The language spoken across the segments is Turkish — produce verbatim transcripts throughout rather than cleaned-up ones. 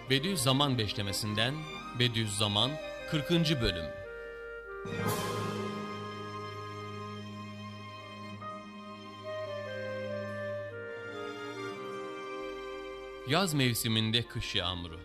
Bediüzzaman Beşlemesinden Bediüzzaman kırkıncı Bölüm. Yaz mevsiminde kış yağmuru.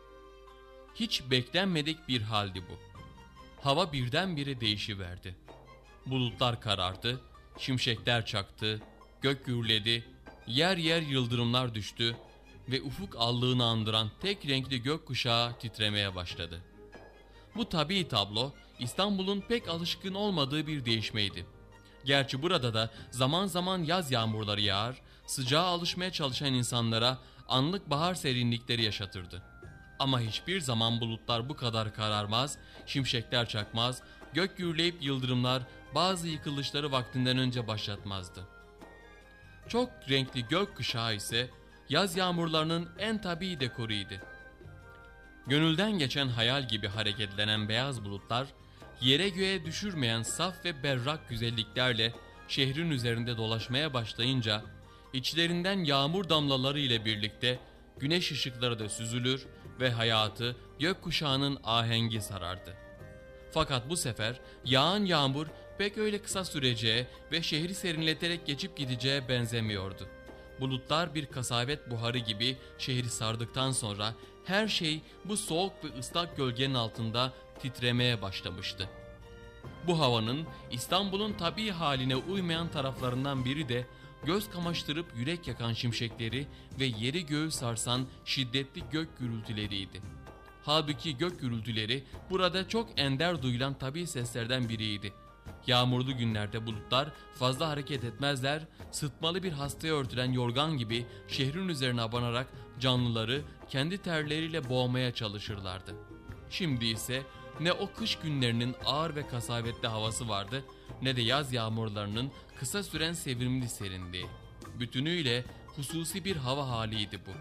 Hiç beklenmedik bir haldi bu. Hava birdenbire değişiverdi. Bulutlar karardı, şimşekler çaktı, gök gürledi, yer yer yıldırımlar düştü ve ufuk allığını andıran tek renkli gökkuşağı titremeye başladı. Bu tabii tablo İstanbul'un pek alışkın olmadığı bir değişmeydi. Gerçi burada da zaman zaman yaz yağmurları yağar, sıcağa alışmaya çalışan insanlara anlık bahar serinlikleri yaşatırdı. Ama hiçbir zaman bulutlar bu kadar kararmaz, şimşekler çakmaz, gök gürleyip yıldırımlar bazı yıkılışları vaktinden önce başlatmazdı. Çok renkli gökkuşağı ise yaz yağmurlarının en tabii dekoruydu. Gönülden geçen hayal gibi hareketlenen beyaz bulutlar, yere göğe düşürmeyen saf ve berrak güzelliklerle şehrin üzerinde dolaşmaya başlayınca, içlerinden yağmur damlaları ile birlikte güneş ışıkları da süzülür ve hayatı gökkuşağının ahengi sarardı. Fakat bu sefer yağan yağmur pek öyle kısa süreceğe ve şehri serinleterek geçip gideceğe benzemiyordu. Bulutlar bir kasvet buharı gibi şehri sardıktan sonra her şey bu soğuk ve ıslak gölgenin altında titremeye başlamıştı. Bu havanın İstanbul'un tabii haline uymayan taraflarından biri de göz kamaştırıp yürek yakan şimşekleri ve yeri göğü sarsan şiddetli gök gürültüleriydi. Halbuki gök gürültüleri burada çok ender duyulan tabii seslerden biriydi. Yağmurlu günlerde bulutlar fazla hareket etmezler, sıtmalı bir hastaya örtülen yorgan gibi şehrin üzerine abanarak canlıları kendi terleriyle boğmaya çalışırlardı. Şimdi ise ne o kış günlerinin ağır ve kasavetli havası vardı, ne de yaz yağmurlarının kısa süren sevimli serinliği. Bütünüyle hususi bir hava haliydi bu.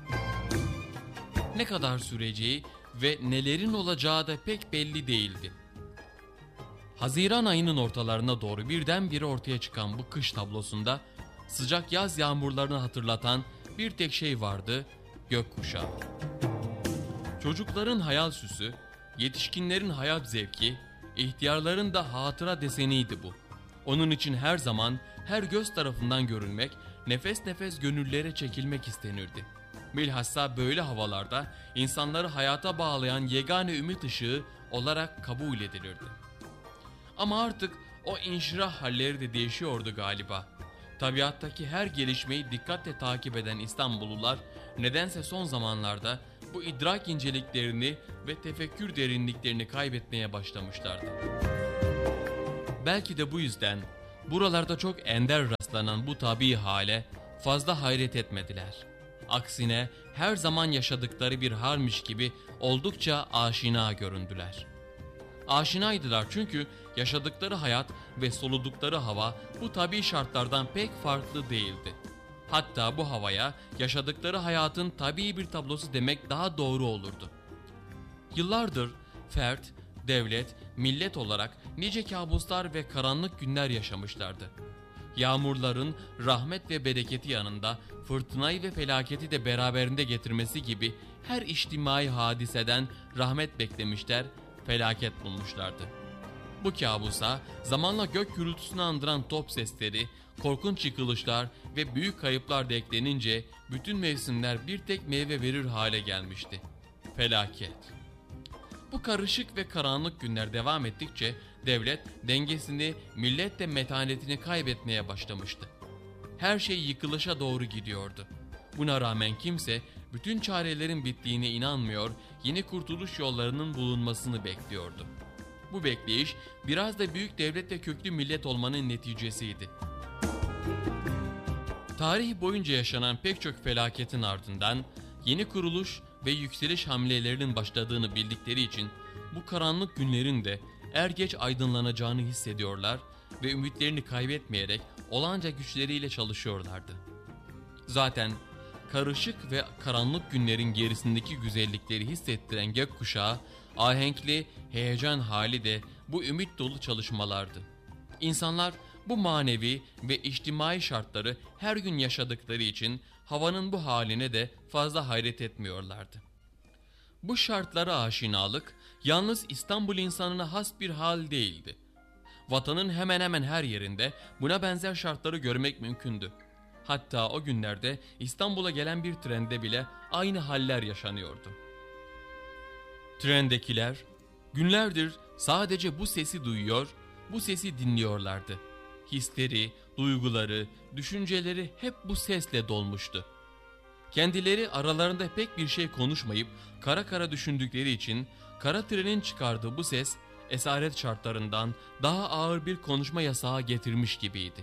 Ne kadar süreceği ve nelerin olacağı da pek belli değildi. Haziran ayının ortalarına doğru birdenbire ortaya çıkan bu kış tablosunda sıcak yaz yağmurlarını hatırlatan bir tek şey vardı: gökkuşağı. Çocukların hayal süsü, yetişkinlerin hayat zevki, ihtiyarların da hatıra deseniydi bu. Onun için her zaman her göz tarafından görülmek, nefes nefes gönüllere çekilmek istenirdi. Bilhassa böyle havalarda insanları hayata bağlayan yegane ümit ışığı olarak kabul edilirdi. Ama artık o inşirah halleri de değişiyordu galiba. Tabiattaki her gelişmeyi dikkatle takip eden İstanbullular nedense son zamanlarda bu idrak inceliklerini ve tefekkür derinliklerini kaybetmeye başlamışlardı. Belki de bu yüzden buralarda çok ender rastlanan bu tabii hale fazla hayret etmediler. Aksine her zaman yaşadıkları bir halmiş gibi oldukça aşina göründüler. Aşinaydılar çünkü yaşadıkları hayat ve soludukları hava bu tabii şartlardan pek farklı değildi. Hatta bu havaya yaşadıkları hayatın tabii bir tablosu demek daha doğru olurdu. Yıllardır fert, devlet, millet olarak nice kabuslar ve karanlık günler yaşamışlardı. Yağmurların rahmet ve bereketi yanında fırtınayı ve felaketi de beraberinde getirmesi gibi her içtimai hadiseden rahmet beklemişler, felaket bulmuşlardı. Bu kabusa zamanla gök gürültüsünü andıran top sesleri, korkunç yıkılışlar ve büyük kayıplar da eklenince bütün mevsimler bir tek meyve verir hale gelmişti: felaket. Bu karışık ve karanlık günler devam ettikçe devlet dengesini, millet de metanetini kaybetmeye başlamıştı. Her şey yıkılışa doğru gidiyordu. Buna rağmen kimse bütün çarelerin bittiğine inanmıyor, yeni kurtuluş yollarının bulunmasını bekliyordu. Bu bekleyiş biraz da büyük devlet ve köklü millet olmanın neticesiydi. Tarih boyunca yaşanan pek çok felaketin ardından yeni kuruluş ve yükseliş hamlelerinin başladığını bildikleri için bu karanlık günlerin de er geç aydınlanacağını hissediyorlar ve ümitlerini kaybetmeyerek olanca güçleriyle çalışıyorlardı. Zaten karışık ve karanlık günlerin gerisindeki güzellikleri hissettiren gökkuşağı, ahenkli, heyecan hali de bu ümit dolu çalışmalardı. İnsanlar bu manevi ve içtimai şartları her gün yaşadıkları için havanın bu haline de fazla hayret etmiyorlardı. Bu şartlara aşinalık yalnız İstanbul insanına has bir hal değildi. Vatanın hemen hemen her yerinde buna benzer şartları görmek mümkündü. Hatta o günlerde İstanbul'a gelen bir trende bile aynı haller yaşanıyordu. Trendekiler günlerdir sadece bu sesi duyuyor, bu sesi dinliyorlardı. Hisleri, duyguları, düşünceleri hep bu sesle dolmuştu. Kendileri aralarında pek bir şey konuşmayıp kara kara düşündükleri için kara trenin çıkardığı bu ses esaret şartlarından daha ağır bir konuşma yasağı getirmiş gibiydi.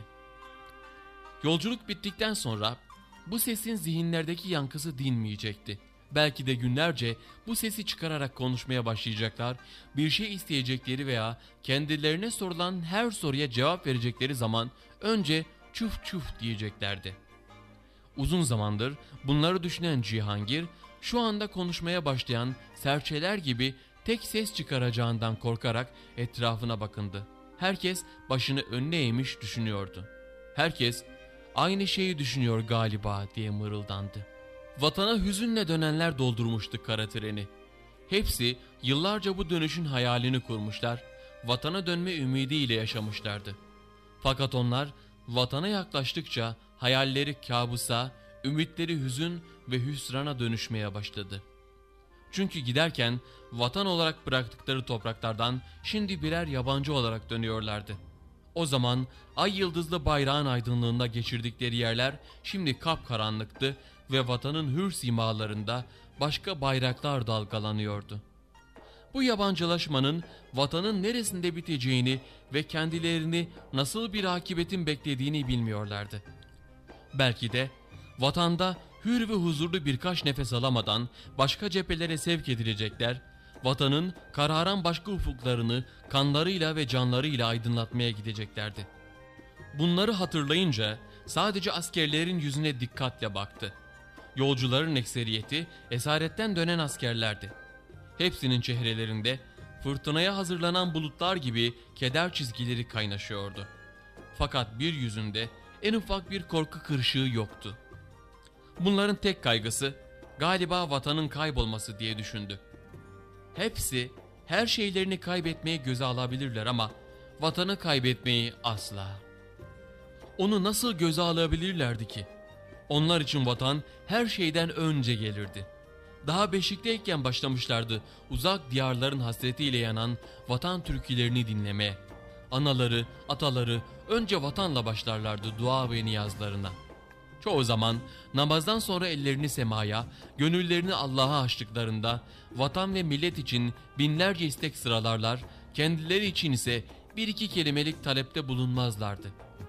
Yolculuk bittikten sonra bu sesin zihinlerdeki yankısı dinmeyecekti. Belki de günlerce bu sesi çıkararak konuşmaya başlayacaklar, bir şey isteyecekleri veya kendilerine sorulan her soruya cevap verecekleri zaman önce çuf çuf diyeceklerdi. Uzun zamandır bunları düşünen Cihangir, şu anda konuşmaya başlayan serçeler gibi tek ses çıkaracağından korkarak etrafına bakındı. Herkes başını önüne eğmiş düşünüyordu. Herkes aynı şeyi düşünüyor galiba diye mırıldandı. Vatana hüzünle dönenler doldurmuştu kara treni. Hepsi yıllarca bu dönüşün hayalini kurmuşlar, vatana dönme ümidiyle yaşamışlardı. Fakat onlar vatana yaklaştıkça hayalleri kabusa, ümitleri hüzün ve hüsrana dönüşmeye başladı. Çünkü giderken vatan olarak bıraktıkları topraklardan şimdi birer yabancı olarak dönüyorlardı. O zaman ay yıldızlı bayrağın aydınlığında geçirdikleri yerler şimdi kapkaranlıktı ve vatanın hür simalarında başka bayraklar dalgalanıyordu. Bu yabancılaşmanın vatanın neresinde biteceğini ve kendilerini nasıl bir akıbetin beklediğini bilmiyorlardı. Belki de vatanda hür ve huzurlu birkaç nefes alamadan başka cephelere sevk edilecekler, vatanın kararan başka ufuklarını kanlarıyla ve canlarıyla aydınlatmaya gideceklerdi. Bunları hatırlayınca sadece askerlerin yüzüne dikkatle baktı. Yolcuların ekseriyeti esaretten dönen askerlerdi. Hepsinin çehrelerinde fırtınaya hazırlanan bulutlar gibi keder çizgileri kaynaşıyordu. Fakat bir yüzünde en ufak bir korku kırışığı yoktu. Bunların tek kaygısı galiba vatanın kaybolması diye düşündü. Hepsi her şeylerini kaybetmeyi göze alabilirler ama vatanı kaybetmeyi asla. Onu nasıl göze alabilirlerdi ki? Onlar için vatan her şeyden önce gelirdi. Daha beşikteyken başlamışlardı uzak diyarların hasretiyle yanan vatan türkülerini dinlemeye. Anaları, ataları önce vatanla başlarlardı dua ve niyazlarına. Çoğu zaman namazdan sonra ellerini semaya, gönüllerini Allah'a açtıklarında vatan ve millet için binlerce istek sıralarlar, kendileri için ise bir iki kelimelik talepte bulunmazlardı.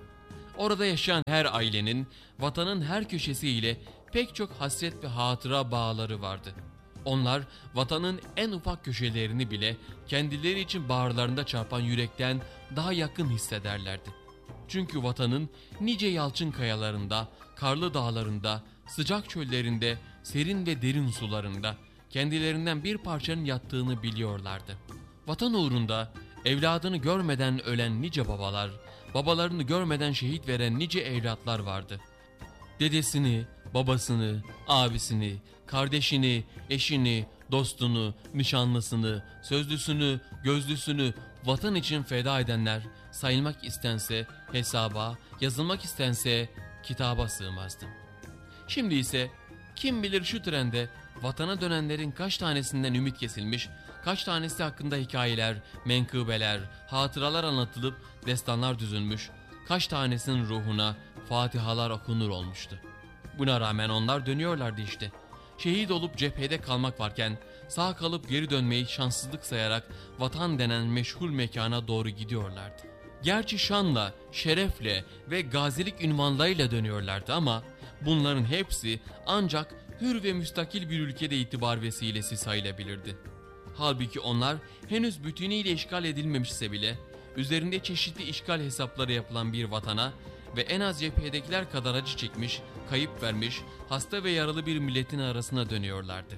Orada yaşayan her ailenin vatanın her köşesiyle pek çok hasret ve hatıra bağları vardı. Onlar vatanın en ufak köşelerini bile kendileri için bağırlarında çarpan yürekten daha yakın hissederlerdi. Çünkü vatanın nice yalçın kayalarında, karlı dağlarında, sıcak çöllerinde, serin ve derin sularında kendilerinden bir parçanın yattığını biliyorlardı. Vatan uğrunda evladını görmeden ölen nice babalar, babalarını görmeden şehit veren nice evlatlar vardı. Dedesini, babasını, abisini, kardeşini, eşini, dostunu, nişanlısını, sözlüsünü, gözlüsünü vatan için feda edenler sayılmak istense hesaba, yazılmak istense kitaba sığmazdı. Şimdi ise kim bilir şu trende vatana dönenlerin kaç tanesinden ümit kesilmiş, kaç tanesi hakkında hikayeler, menkıbeler, hatıralar anlatılıp destanlar düzülmüş, kaç tanesinin ruhuna fatihalar okunur olmuştu. Buna rağmen onlar dönüyorlardı işte. Şehit olup cephede kalmak varken sağ kalıp geri dönmeyi şanssızlık sayarak vatan denen meşhur mekana doğru gidiyorlardı. Gerçi şanla, şerefle ve gazilik ünvanlarıyla dönüyorlardı ama bunların hepsi ancak hür ve müstakil bir ülkede itibar vesilesi sayılabilirdi. Halbuki onlar henüz bütünüyle işgal edilmemişse bile üzerinde çeşitli işgal hesapları yapılan bir vatana ve en az cephedekiler kadar acı çekmiş, kayıp vermiş, hasta ve yaralı bir milletin arasına dönüyorlardı.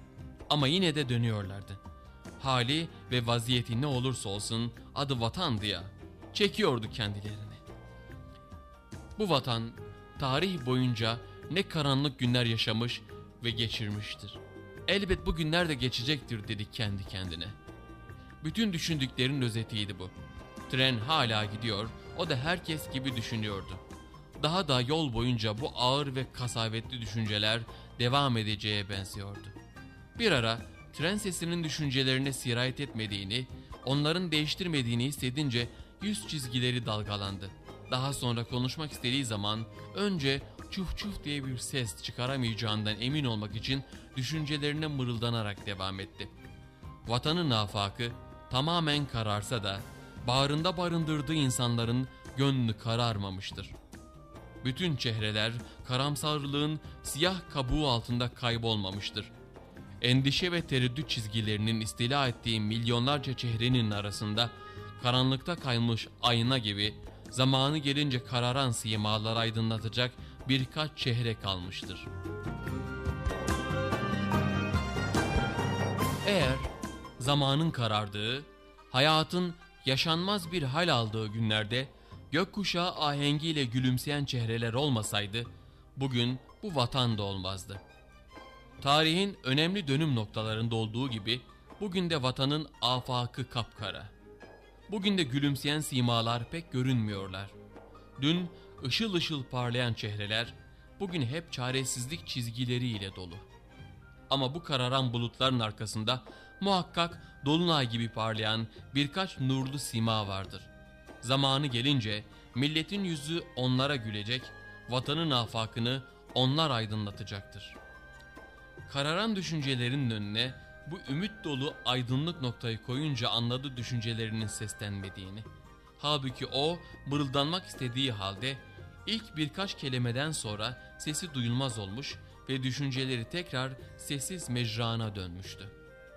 Ama yine de dönüyorlardı. Hali ve vaziyeti ne olursa olsun adı vatandı ya, çekiyordu kendilerini. Bu vatan tarih boyunca ne karanlık günler yaşamış ve geçirmiştir. Elbet bu günler de geçecektir dedi kendi kendine. Bütün düşündüklerinin özetiydi bu. Tren hala gidiyor, o da herkes gibi düşünüyordu. Daha da yol boyunca bu ağır ve kasavetli düşünceler devam edeceğe benziyordu. Bir ara tren sesinin düşüncelerine sirayet etmediğini, onların değiştirmediğini hissedince yüz çizgileri dalgalandı. Daha sonra konuşmak istediği zaman önce çuf çuf diye bir ses çıkaramayacağından emin olmak için düşüncelerine mırıldanarak devam etti. Vatanın afakı tamamen kararsa da bağrında barındırdığı insanların gönlü kararmamıştır. Bütün çehreler karamsarlığın siyah kabuğu altında kaybolmamıştır. Endişe ve tereddüt çizgilerinin istila ettiği milyonlarca çehrenin arasında karanlıkta kaymış ayna gibi zamanı gelince kararan simalar aydınlatacak birkaç çehre kalmıştır. Eğer zamanın karardığı, hayatın yaşanmaz bir hal aldığı günlerde gökkuşağı ahengiyle gülümseyen çehreler olmasaydı, bugün bu vatan da olmazdı. Tarihin önemli dönüm noktalarında olduğu gibi, bugün de vatanın afakı kapkara. Bugün de gülümseyen simalar pek görünmüyorlar. Dün ışıl ışıl parlayan çehreler, bugün hep çaresizlik çizgileriyle dolu. Ama bu kararan bulutların arkasında muhakkak dolunay gibi parlayan birkaç nurlu sima vardır. Zamanı gelince milletin yüzü onlara gülecek, vatanın afakını onlar aydınlatacaktır. Kararan düşüncelerinin önüne bu ümit dolu aydınlık noktayı koyunca anladı düşüncelerinin seslenmediğini. Halbuki o mırıldanmak istediği halde ilk birkaç kelimeden sonra sesi duyulmaz olmuş ve düşünceleri tekrar sessiz mecrana dönmüştü.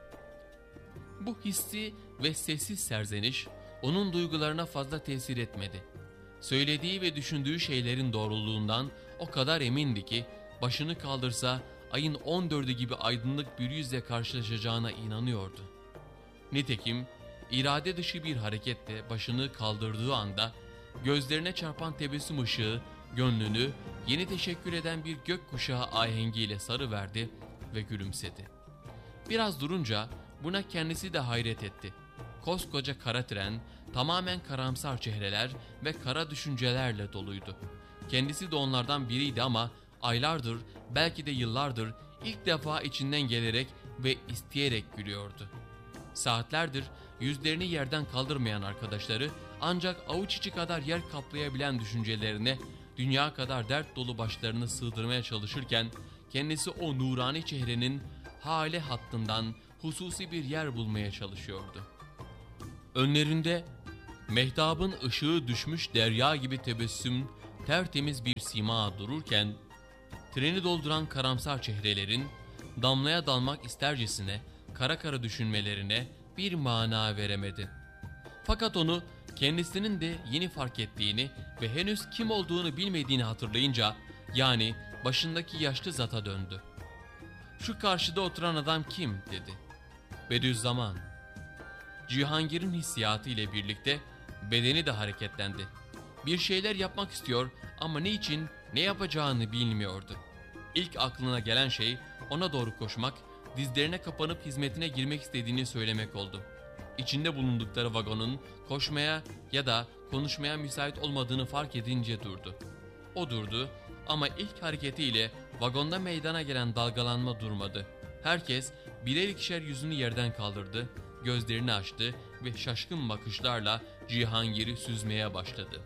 Bu hissi ve sessiz serzeniş onun duygularına fazla tesir etmedi. Söylediği ve düşündüğü şeylerin doğruluğundan o kadar emindi ki başını kaldırsa ayın on dördü gibi aydınlık bir yüzle karşılaşacağına inanıyordu. Nitekim irade dışı bir hareketle başını kaldırdığı anda gözlerine çarpan tebessüm ışığı gönlünü yeni teşekkür eden bir gökkuşağı ahengiyle sarıverdi ve gülümsedi. Biraz durunca buna kendisi de hayret etti. Koskoca kara tren tamamen karamsar çehreler ve kara düşüncelerle doluydu. Kendisi de onlardan biriydi ama aylardır, belki de yıllardır ilk defa içinden gelerek ve isteyerek gülüyordu. Saatlerdir yüzlerini yerden kaldırmayan arkadaşları ancak avuç içi kadar yer kaplayabilen düşüncelerine dünya kadar dert dolu başlarını sığdırmaya çalışırken kendisi o nurani çehrenin hale hattından hususi bir yer bulmaya çalışıyordu. Önlerinde mehtabın ışığı düşmüş derya gibi tebessüm tertemiz bir sima dururken treni dolduran karamsar çehrelerin damlaya dalmak istercesine kara kara düşünmelerine bir mana veremedi. Fakat onu kendisinin de yeni fark ettiğini ve henüz kim olduğunu bilmediğini hatırlayınca yani başındaki yaşlı zata döndü. "Şu karşıda oturan adam kim?" dedi. "Bediüzzaman." Cihangir'in hissiyatı ile birlikte bedeni de hareketlendi. Bir şeyler yapmak istiyor ama ne için, ne yapacağını bilmiyordu. İlk aklına gelen şey ona doğru koşmak, dizlerine kapanıp hizmetine girmek istediğini söylemek oldu. İçinde bulundukları vagonun koşmaya ya da konuşmaya müsait olmadığını fark edince durdu. O durdu ama ilk hareketiyle vagonda meydana gelen dalgalanma durmadı. Herkes birer ikişer yüzünü yerden kaldırdı, gözlerini açtı ve şaşkın bakışlarla Cihangir'i süzmeye başladı.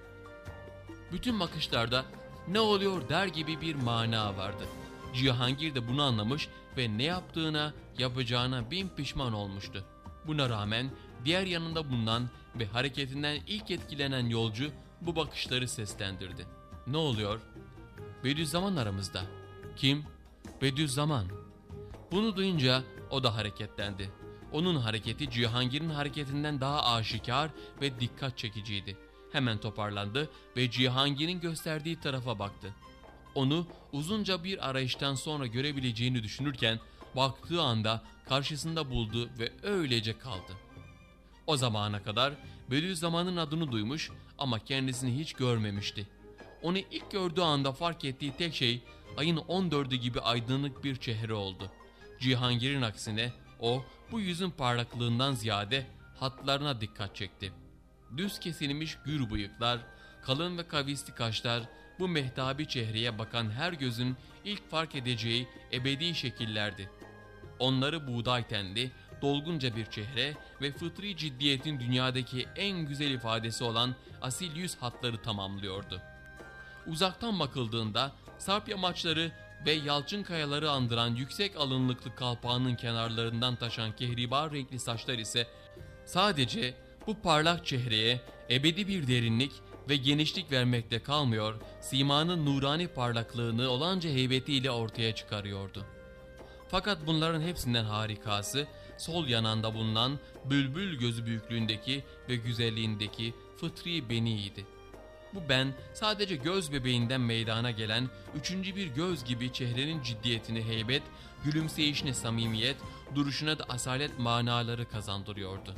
Bütün bakışlarda "Ne oluyor?" der gibi bir mana vardı. Cihangir de bunu anlamış ve ne yaptığına, yapacağına bin pişman olmuştu. Buna rağmen diğer yanında bulunan ve hareketinden ilk etkilenen yolcu bu bakışları seslendirdi. "Ne oluyor?" "Bediüzzaman aramızda." "Kim?" "Bediüzzaman." Bunu duyunca o da hareketlendi. Onun hareketi Cihangir'in hareketinden daha aşikar ve dikkat çekiciydi. Hemen toparlandı ve Cihangir'in gösterdiği tarafa baktı. Onu uzunca bir arayıştan sonra görebileceğini düşünürken baktığı anda karşısında buldu ve öylece kaldı. O zamana kadar Bediüzzaman'ın adını duymuş ama kendisini hiç görmemişti. Onu ilk gördüğü anda fark ettiği tek şey ayın on dördü gibi aydınlık bir çehre oldu. Cihangir'in aksine o bu yüzün parlaklığından ziyade hatlarına dikkat çekti. Düz kesilmiş gür bıyıklar, kalın ve kavisli kaşlar bu mehtabi çehreye bakan her gözün ilk fark edeceği ebedi şekillerdi. Onları buğday tenli, dolgunca bir çehre ve fıtri ciddiyetin dünyadaki en güzel ifadesi olan asil yüz hatları tamamlıyordu. Uzaktan bakıldığında sarp yamaçları ve yalçın kayaları andıran yüksek alınlıklı kalpağının kenarlarından taşan kehribar renkli saçlar ise sadece bu parlak çehreye ebedi bir derinlik ve genişlik vermekte kalmıyor, simanın nurani parlaklığını olanca heybetiyle ortaya çıkarıyordu. Fakat bunların hepsinden harikası, sol yananda bulunan bülbül gözü büyüklüğündeki ve güzelliğindeki fıtri beniydi. Bu ben sadece göz bebeğinden meydana gelen üçüncü bir göz gibi çehrenin ciddiyetini heybet, gülümseyişine samimiyet, duruşuna da asalet manaları kazandırıyordu.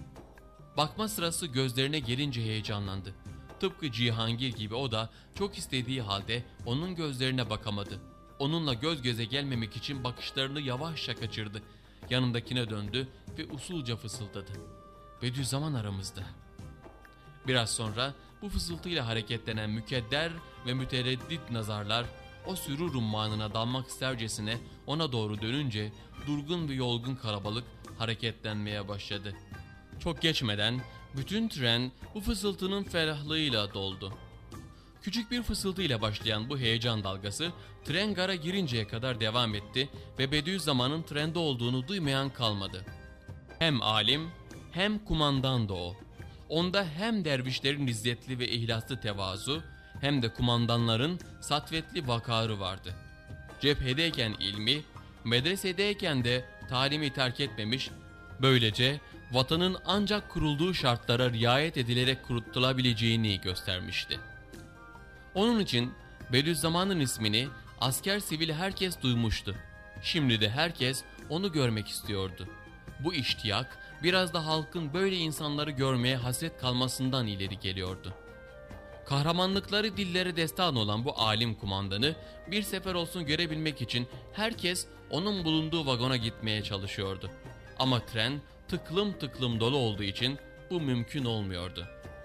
Bakma sırası gözlerine gelince heyecanlandı. Tıpkı Cihangir gibi o da çok istediği halde onun gözlerine bakamadı. Onunla göz göze gelmemek için bakışlarını yavaşça kaçırdı. Yanındakine döndü ve usulca fısıldadı. "Bediüzzaman aramızda." Biraz sonra bu fısıltıyla hareketlenen mükedder ve mütereddit nazarlar o sürur rummanına dalmak istercesine ona doğru dönünce durgun ve yolgun kalabalık hareketlenmeye başladı. Çok geçmeden bütün tren bu fısıltının ferahlığıyla doldu. Küçük bir fısıltıyla başlayan bu heyecan dalgası tren gara girinceye kadar devam etti ve Bediüzzaman'ın trende olduğunu duymayan kalmadı. Hem alim hem kumandan da o. Onda hem dervişlerin izzetli ve ihlaslı tevazu hem de kumandanların satvetli vakarı vardı. Cephedeyken ilmi, medresedeyken de talimi terk etmemiş, böylece vatanın ancak kurulduğu şartlara riayet edilerek kurutulabileceğini göstermişti. Onun için Bediüzzaman'ın ismini asker sivil herkes duymuştu. Şimdi de herkes onu görmek istiyordu. Bu iştiyak biraz da halkın böyle insanları görmeye hasret kalmasından ileri geliyordu. Kahramanlıkları dillere destan olan bu alim kumandanı bir sefer olsun görebilmek için herkes onun bulunduğu vagona gitmeye çalışıyordu. Ama tren tıklım tıklım dolu olduğu için bu mümkün olmuyordu.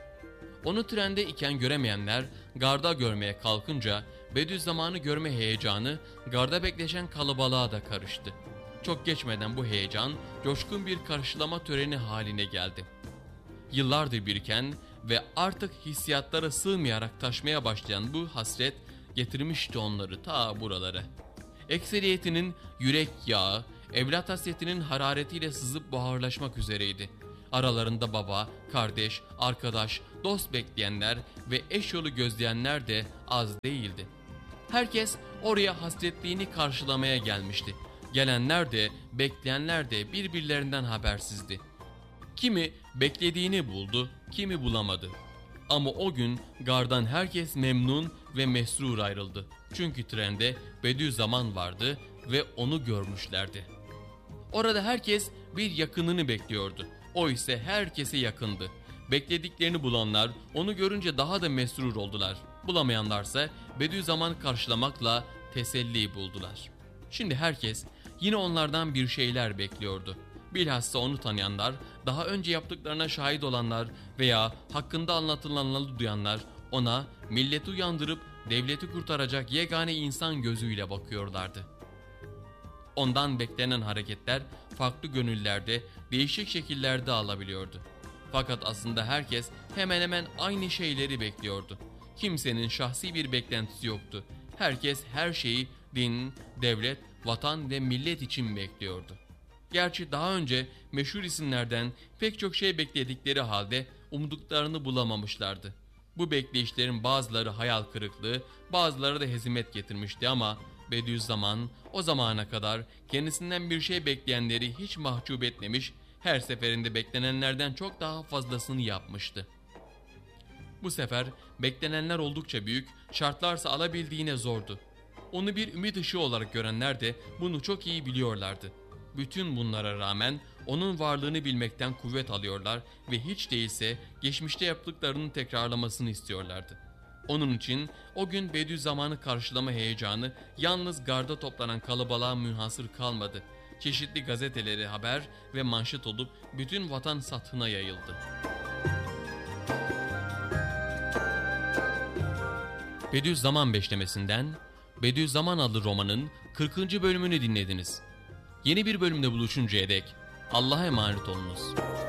Onu trende iken göremeyenler garda görmeye kalkınca Bediüzzaman'ı görme heyecanı garda bekleşen kalabalığa da karıştı. Çok geçmeden bu heyecan coşkun bir karşılama töreni haline geldi. Yıllardır biriken ve artık hissiyatlara sığmayarak taşmaya başlayan bu hasret getirmişti onları ta buralara. Ekseriyetinin yürek yağı, evlat hasretinin hararetiyle sızıp buharlaşmak üzereydi. Aralarında baba, kardeş, arkadaş, dost bekleyenler ve eş yolu gözleyenler de az değildi. Herkes oraya hasretliğini karşılamaya gelmişti. Gelenler de, bekleyenler de birbirlerinden habersizdi. Kimi beklediğini buldu, kimi bulamadı. Ama o gün gardan herkes memnun ve mesrur ayrıldı. Çünkü trende Bediüzzaman vardı ve onu görmüşlerdi. Orada herkes bir yakınını bekliyordu. O ise herkese yakındı. Beklediklerini bulanlar onu görünce daha da mesrur oldular. Bulamayanlarsa Bediüzzaman karşılamakla teselli buldular. Şimdi herkes yine onlardan bir şeyler bekliyordu. Bilhassa onu tanıyanlar, daha önce yaptıklarına şahit olanlar veya hakkında anlatılanları duyanlar ona milleti uyandırıp devleti kurtaracak yegane insan gözüyle bakıyorlardı. Ondan beklenen hareketler farklı gönüllerde, değişik şekillerde alabiliyordu. Fakat aslında herkes hemen hemen aynı şeyleri bekliyordu. Kimsenin şahsi bir beklentisi yoktu. Herkes her şeyi din, devlet, vatan ve millet için bekliyordu. Gerçi daha önce meşhur isimlerden pek çok şey bekledikleri halde umduklarını bulamamışlardı. Bu bekleyişlerin bazıları hayal kırıklığı, bazıları da hezimet getirmişti ama Bediüzzaman o zamana kadar kendisinden bir şey bekleyenleri hiç mahcup etmemiş, her seferinde beklenenlerden çok daha fazlasını yapmıştı. Bu sefer beklenenler oldukça büyük, şartlarsa alabildiğine zordu. Onu bir ümit ışığı olarak görenler de bunu çok iyi biliyorlardı. Bütün bunlara rağmen onun varlığını bilmekten kuvvet alıyorlar ve hiç değilse geçmişte yaptıklarının tekrarlamasını istiyorlardı. Onun için o gün Bediüzzaman'ı karşılama heyecanı yalnız garda toplanan kalabalığa münhasır kalmadı. Çeşitli gazeteleri haber ve manşet olup bütün vatan sathına yayıldı. Bediüzzaman Beşlemesi'nden Bediüzzaman adlı romanın kırkıncı bölümünü dinlediniz. Yeni bir bölümde buluşuncaya dek Allah'a emanet olunuz.